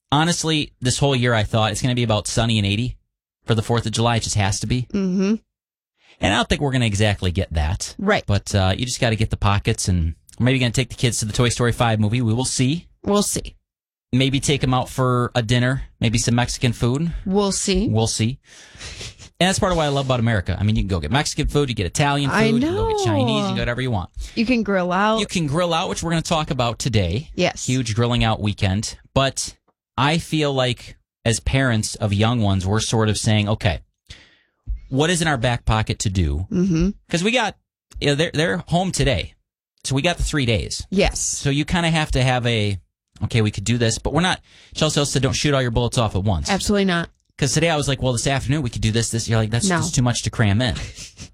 honestly, this whole year I thought it's going to be about sunny and 80 for the 4th of July. It just has to be. Mm-hmm. And I don't think we're going to exactly get that. Right. But you just got to get the pockets, and we're maybe going to take the kids to the Toy Story 5 movie. We will see. We'll see. Maybe take them out for a dinner, maybe some Mexican food. We'll see. We'll see. And that's part of what I love about America. I mean, you can go get Mexican food, you get Italian food, I you can know. go get Chinese, you can go whatever you want. You can grill out. You can grill out, which we're going to talk about today. Yes. Huge grilling out weekend. But I feel like as parents of young ones, we're sort of saying, okay, what is in our back pocket to do? Because we got, they're home today. So we got the 3 days. Yes. So you kind of have to have okay, we could do this, but we're not. Chelsea said don't shoot all your bullets off at once. Absolutely not. Because today I was like, well, this afternoon we could do this. You're like, that's just too much to cram in.